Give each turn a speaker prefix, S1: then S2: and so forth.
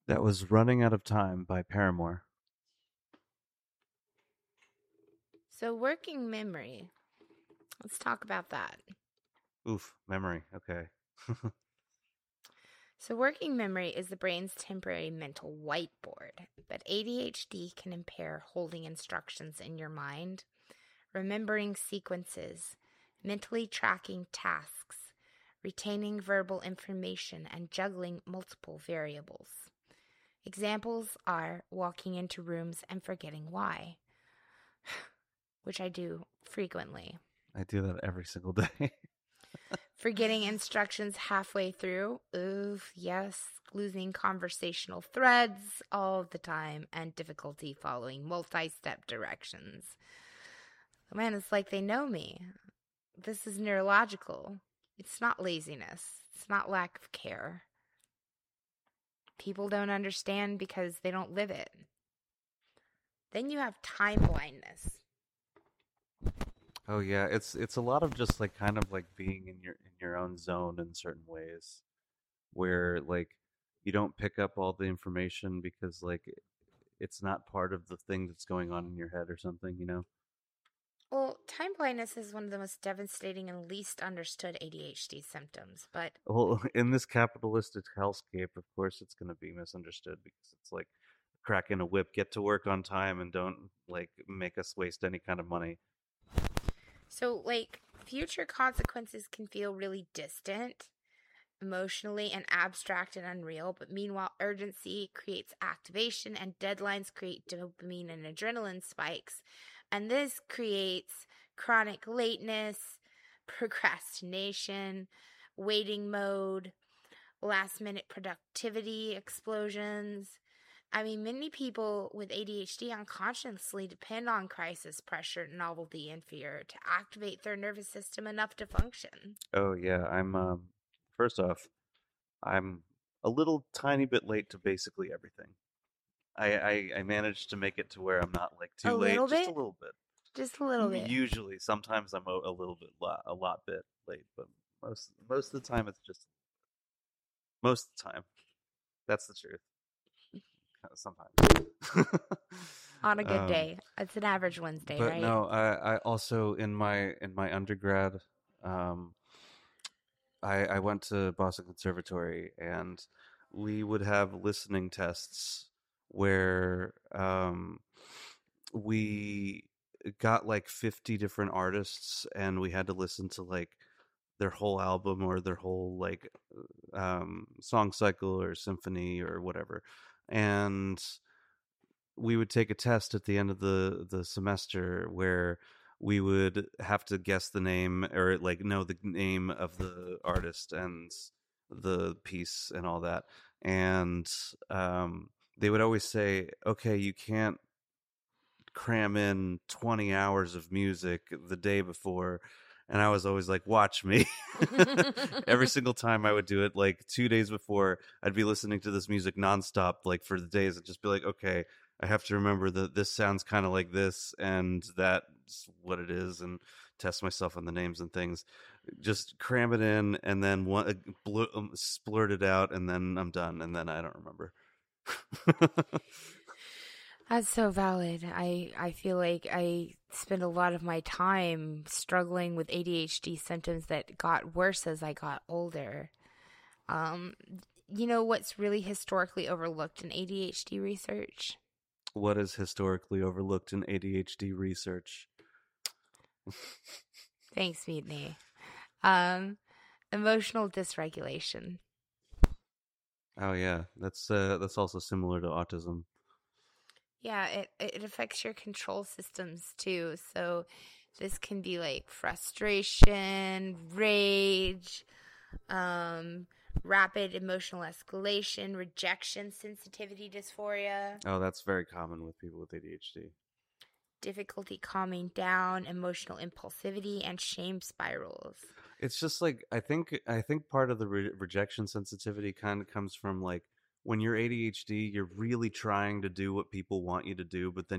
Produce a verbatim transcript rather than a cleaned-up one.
S1: That was Running Out of Time by Paramore.
S2: So, working memory. Let's talk about that.
S1: Oof, memory. Okay.
S2: So, working memory is the brain's temporary mental whiteboard, but A D H D can impair holding instructions in your mind, remembering sequences, mentally tracking tasks, retaining verbal information, and juggling multiple variables. Examples are walking into rooms and forgetting why, which I do frequently.
S1: I do that every single day.
S2: Forgetting instructions halfway through. Oof, yes. Losing conversational threads all the time and difficulty following multi-step directions. Man, it's like they know me. This is neurological. It's not laziness. It's not lack of care. People don't understand because they don't live it. Then you have time blindness.
S1: Oh yeah, it's it's a lot of just like kind of like being in your in your own zone in certain ways where like you don't pick up all the information because like it's not part of the thing that's going on in your head or something, you know?
S2: Well, time blindness is one of the most devastating and least understood A D H D symptoms, but
S1: Well, in this capitalistic hellscape, of course it's going to be misunderstood because it's like crack in a whip, get to work on time and don't like make us waste any kind of money.
S2: so, like, future consequences can feel really distant emotionally and abstract and unreal, but meanwhile, urgency creates activation and deadlines create dopamine and adrenaline spikes. And this creates chronic lateness, procrastination, waiting mode, last minute productivity explosions. I mean, many people with A D H D unconsciously depend on crisis, pressure, novelty, and fear to activate their nervous system enough to function.
S1: Oh yeah, I'm um first off, I'm a little tiny bit late to basically everything. I, I I managed to make it to where I'm not like
S2: A
S1: too late,
S2: little
S1: just a
S2: bit?
S1: little bit.
S2: Just a little
S1: M-
S2: bit.
S1: Usually, sometimes I'm a, a little bit lot, a lot bit late, but most most of the time it's just most of the time. That's the truth. Sometimes.
S2: On a good
S1: um,
S2: day. It's an average Wednesday,
S1: but
S2: right?
S1: no, I I also in my in my undergrad, um, I I went to Boston Conservatory and we would have listening tests where um we got like fifty different artists and we had to listen to like their whole album or their whole like um song cycle or symphony or whatever, and we would take a test at the end of the the semester where we would have to guess the name or like know the name of the artist and the piece and all that, and um they would always say, okay, you can't cram in twenty hours of music the day before. And I was always like, watch me. Every single time I would do it, like two days before, I'd be listening to this music nonstop, like for the days, and just be like, okay, I have to remember that this sounds kind of like this, and that's what it is, and test myself on the names and things. Just cram it in, and then one, uh, bl- um, splurt it out, and then I'm done, and then I don't remember.
S2: That's so valid. I, I feel like I spend a lot of my time struggling with A D H D symptoms that got worse as I got older. Um, you know what's really historically overlooked in A D H D research?
S1: What is historically overlooked in A D H D research?
S2: Thanks, Mutiny. Um, emotional dysregulation.
S1: Oh yeah, that's uh, that's also similar to autism.
S2: Yeah, it, it affects your control systems too. So this can be like frustration, rage, um, rapid emotional escalation, rejection, sensitivity dysphoria,
S1: Oh, that's very common with people with A D H D.
S2: difficulty calming down, emotional impulsivity, and shame spirals.
S1: It's just like I think I think part of the re- rejection sensitivity kind of comes from like when you're A D H D, you're really trying to do what people want you to do, but then